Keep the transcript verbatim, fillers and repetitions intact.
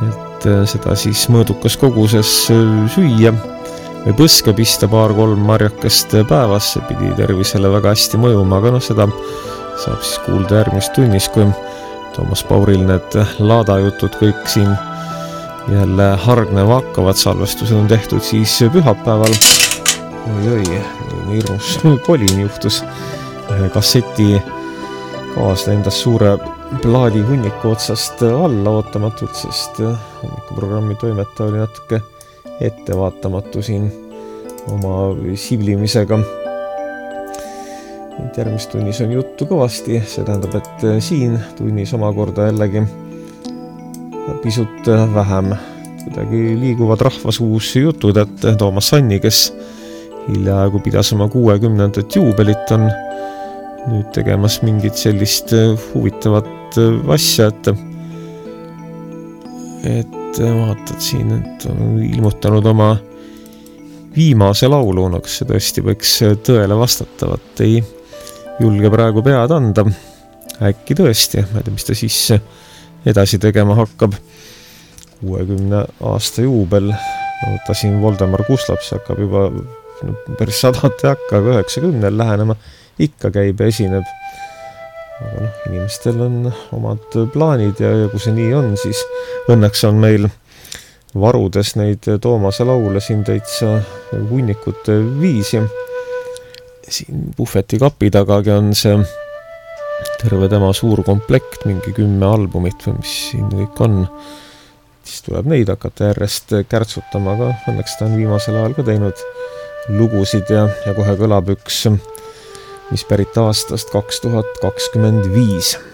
et seda siis mõõdukas koguses süüa või põske pista paar-kolm marjakest päevas, see pidi tervisele väga hästi mõjuma, aga noh, seda saab siis kuulda järgmist tunnis, kui Toomas Pauril need laadajutud kõik siin jälle hargneva hakkavad, salvestused on tehtud siis pühapäeval. Oi-oi, hirmus kolin juhtus. Kasseti kaas lendas suure plaadi hunniku otsast alla ootamatult, sest programmi toimetaja oli natuke ettevaatamatu siin oma siblimisega. Järgmist tunnis on juttu kõvasti, see tähendab, et siin tunnis omakorda jällegi pisut vähem. Kuidagi liiguvad rahvasuus jutud, et Toomas Sanni, kes hiljaaegu pidas oma kuuekümnendat juubelit, on nüüd tegemas mingit sellist huvitavat asja, et, et vaatad siin, et on ilmutanud oma viimase laulu, no kas see tõesti võiks tõele vastatavat, ei julge praegu pead anda. Äkki tõesti, ma ei tea, mis ta siis edasi tegema hakkab. kuuekümne aasta juubel, võtasin Voldemar Kuslaps, hakkab juba no, päris sadat ei hakka, aga üheksakümnel lähenema ikka käib ja esineb. Aga noh, inimestel on omad plaanid ja, ja kui see nii on, siis õnneks on meil varudes neid Toomase laule siin täitsa hunnikute viisi. Siin puhveti kapi tagagi on see terve tema suur komplekt, mingi kümme albumit või mis siin kõik on. Siis tuleb neid hakata järjest kärtsutama, aga õnneks ta on viimasel ajal ka teinud lugusid ja, ja kohe kõlab üks, mis pärit aastast kaks tuhat kakskümmend viis.